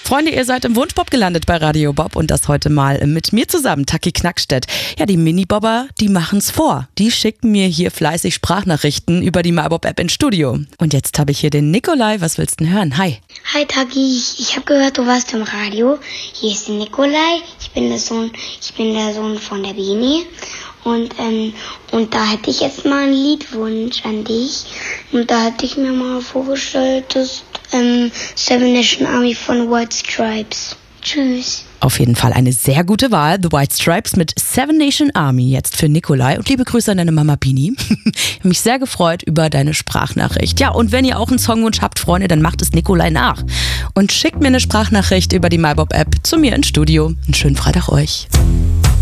Freunde, ihr seid im Wunschbob gelandet bei Radio Bob und das heute mal mit mir zusammen, Taki Knackstedt. Ja, die Mini-Bobber, die machen's vor. Die schicken mir hier fleißig Sprachnachrichten über die MyBob-App ins Studio. Und jetzt habe ich hier den Nikolai. Was willst du denn hören? Hi. Hi Taki, ich habe gehört, du warst im Radio. Hier ist der Nikolai. Ich bin der Sohn von der Bini. Und da hätte ich jetzt mal einen Liedwunsch an dich. Und da hätte ich mir mal vorgestellt, das Seven Nation Army von White Stripes. Tschüss. Auf jeden Fall eine sehr gute Wahl. The White Stripes mit Seven Nation Army jetzt für Nikolai. Und liebe Grüße an deine Mama Bini. Ich habe mich sehr gefreut über deine Sprachnachricht. Ja, und wenn ihr auch einen Songwunsch habt, Freunde, dann macht es Nikolai nach. Und schickt mir eine Sprachnachricht über die MyBob-App zu mir ins Studio. Einen schönen Freitag euch.